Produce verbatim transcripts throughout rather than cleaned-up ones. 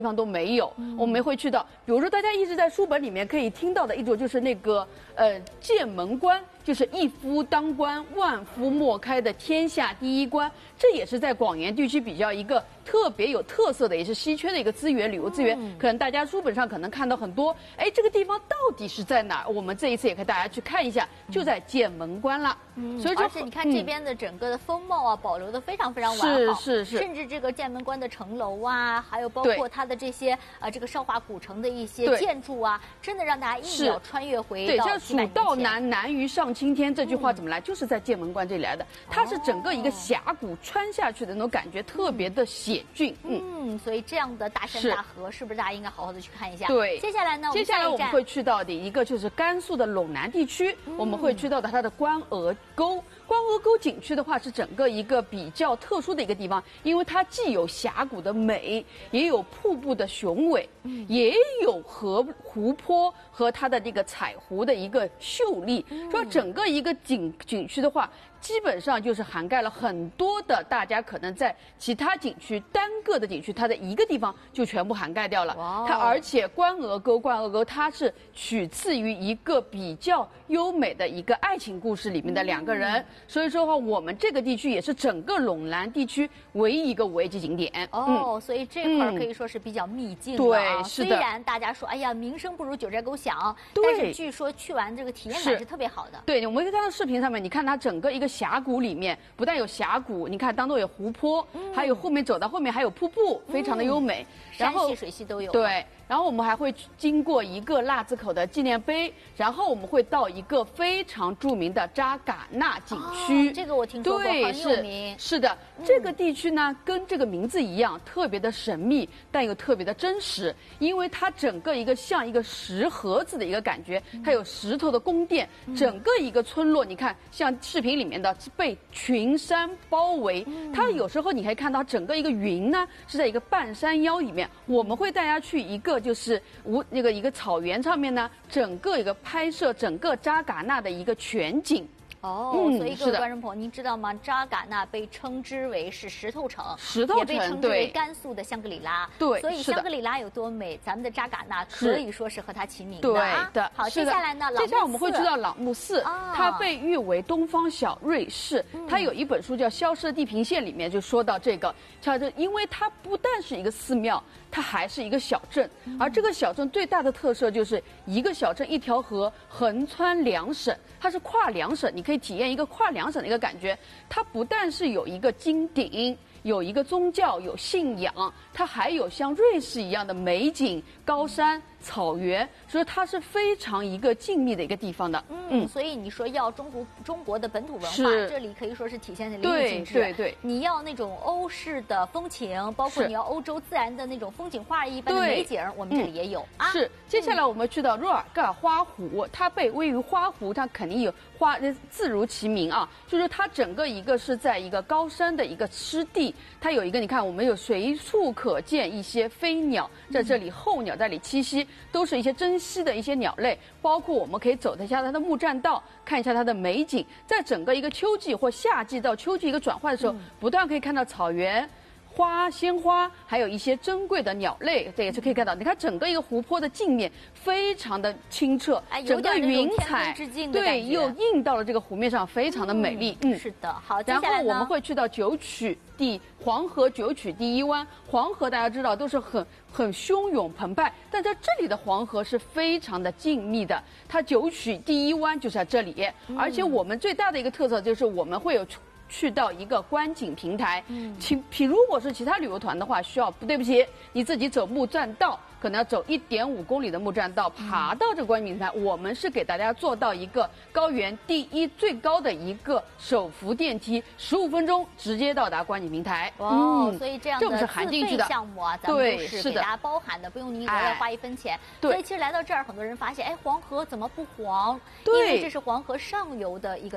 地方都没有，嗯、我们会去到，比如说大家一直在书本里面可以听到的一种，就是那个呃剑门关，就是一夫当关，万夫莫开的天下第一关，这也是在广元地区比较一个特别有特色的，也是稀缺的一个资源，旅游资源。嗯、可能大家书本上可能看到很多，哎，这个地方到底是在哪儿？我们这一次也给大家去看一下，就在剑门关了。 嗯，所以而且你看这边的整个的风貌啊，保留的非常非常完好， 是是是， 甚至这个剑门关的城楼啊，还有包括它的这些呃这个邵华古城的一些建筑啊，真的让大家一秒穿越回到对，像蜀道难，难于上青天这句话怎么来？嗯、就是在剑门关这里来的，它是整个一个峡谷穿下去的那种感觉，特别的险峻。 嗯，嗯所以这样的大山大河，是不是大家应该好好的去看一下？ 对， 接下来呢， 接下来我们会去到的一个就是甘肃的陇南地区，嗯、我们会去到的它的关鹅沟。关鹅沟景区的话，是整个一个比较特殊的一个地方，因为它既有峡谷的美，也有瀑布的雄伟，嗯、也有河湖泊和它的这个彩湖的一个秀丽。嗯、说整个一个景景区的话，基本上就是涵盖了很多的大家可能在其他景区单个的景区，它的一个地方就全部涵盖掉了。它而且关鹅沟，关鹅沟它是取自于一个比较优美的一个爱情故事里面的两个人。嗯所以说的话，我们这个地区也是整个陇南地区唯一一个五 A 级景点。 哦，嗯、所以这块可以说是比较秘境了、啊。 对，是的。 虽然大家说，哎呀，名声不如九寨沟响，但是据说去完这个体验感是特别好的。 对，我们可以看到视频上面，你看它整个一个峡谷里面，不但有峡谷，你看当中有湖泊，嗯、还有后面走到后面还有瀑布，非常的优美。 嗯、山系、水系都有。 对。然后我们还会经过一个腊子口的纪念碑，然后我们会到一个非常著名的扎尕那景区。 哦、这个我听说过， 对， 很有名。 是的，嗯、这个地区呢，跟这个名字一样，特别的神秘，但又特别的真实，因为它整个一个像一个石盒子的一个感觉，它有石头的宫殿，嗯、整个一个村落，你看，像视频里面的被群山包围，嗯、它有时候你可以看到整个一个云呢是在一个半山腰里面，我们会带大家去一个。就是无那个一个草原上面呢，整个一个拍摄整个扎尕那的一个全景。 哦，嗯、所以各位观众朋友，您知道吗？扎尕那被称之为是石头城， 石头城也被称之为甘肃的香格里拉。 对， 所以香格里拉有多美，咱们的扎尕那可以说是和它齐名的、 啊。对的。 好，接下来呢， 接下来我们会知道朗木寺，啊、它被誉为东方小瑞士。嗯、它有一本书叫《消失的地平线》，里面就说到这个，叫这，因为它不但是一个寺庙，它还是一个小镇，嗯、而这个小镇最大的特色就是一个小镇一条河横穿两省，它是跨两省，你可以体验一个跨两省的一个感觉。它不但是有一个金顶，有一个宗教，有信仰，它还有像瑞士一样的美景、高山、草原，所以它是非常一个静谧的一个地方的。 嗯，嗯所以你说要中国中国的本土文化，这里可以说是体现的淋漓尽致。 对对对， 你要那种欧式的风情，包括你要欧洲自然的那种风景画一般的美景，我们这里也有、嗯、啊。 是，接下来我们去到若尔盖花湖，它被位于花湖，它肯定有花，字如其名啊，就是它整个一个是在一个高山的一个湿地，它有一个你看，我们有随处可见一些飞鸟在这里，候鸟在这里栖息，都是一些珍稀的一些鸟类，包括我们可以走一下它的木栈道，看一下它的美景。在整个一个秋季或夏季到秋季一个转换的时候，嗯、不断可以看到草原。花、鲜花，还有一些珍贵的鸟类，这也是可以看到。你看整个一个湖泊的镜面非常的清澈， 哎、 整个云彩对又映到了这个湖面上，非常的美丽。 嗯，嗯是的。好， 然后我们会去到九曲第黄河九曲第一湾。黄河大家知道都是很很汹涌澎湃，但在这里的黄河是非常的静谧的。它九曲第一湾就在这里，嗯、而且我们最大的一个特色就是我们会有。去到一个观景平台，嗯，其譬如果是其他旅游团的话，需要不对不起，你自己走木栈道，可能要走一点五公里的木栈道，爬到这个观景平台。嗯、我们是给大家做到一个高原第一最高的一个手扶电梯，十五分钟直接到达观景平台。 哦，嗯、所以这样的这是含进去的项目啊，咱们都是给大家包含的，不用您额外花一分钱。 对， 所以其实来到这儿，很多人发现，哎，黄河怎么不黄？ 对， 因为这是黄河上游的一个。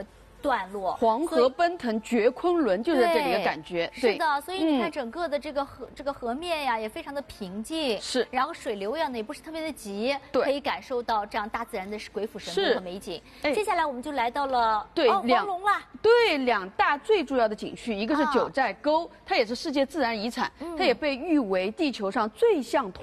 段落。 黄河奔腾绝昆仑，就是这里的感觉。 是的，所以你看整个的这个河、嗯、这个河面呀，也非常的平静。 是， 然后水流呀呢也不是特别的急， 对， 可以感受到这样大自然的鬼斧神工和美景。 哎、 接下来我们就来到了对、 哦、黄龙啦。 对，两大最重要的景区，一个是九寨沟，啊、它也是世界自然遗产，嗯、它也被誉为地球上最像铜